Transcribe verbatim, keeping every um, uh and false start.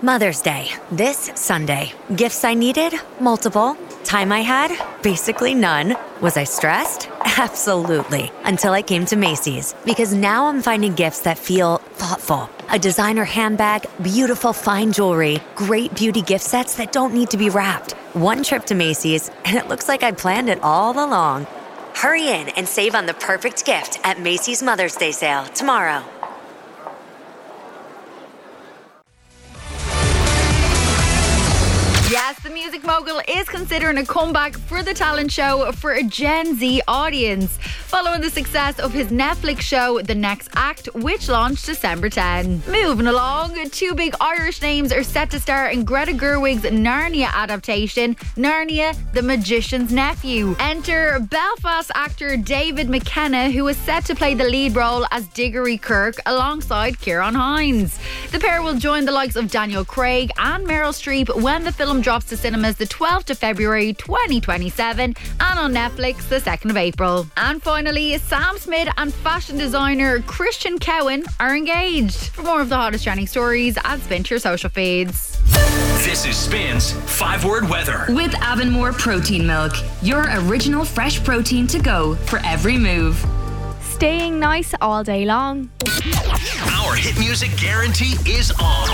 Mother's Day, this Sunday. Gifts I needed? Multiple. Time I had? Basically none. Was I stressed? Absolutely. Until I came to Macy's. Because now I'm finding gifts that feel thoughtful. A designer handbag, beautiful fine jewelry, great beauty gift sets that don't need to be wrapped. One trip to Macy's, and it looks like I planned it all along. Hurry in and save on the perfect gift at Macy's Mother's Day sale tomorrow. Yes, the music mogul is considering a comeback for the talent show for a Gen Z audience, following the success of his Netflix show The Next Act, which launched December tenth. Moving along, two big Irish names are set to star in Greta Gerwig's Narnia adaptation, Narnia, the Magician's Nephew. Enter Belfast actor David McKenna, who is set to play the lead role as Diggory Kirk alongside Ciarán Hinds. The pair will join the likes of Daniel Craig and Meryl Streep when the film drops to cinemas the twelfth of February twenty twenty-seven and on Netflix the second of April. And finally, Sam Smith and fashion designer Christian Cowan are engaged. For more of the hottest trending stories, add Spin to your social feeds. This is Spin's five-word weather. With Avonmore Protein Milk, your original fresh protein to go for every move. Staying nice all day long. Our hit music guarantee is on.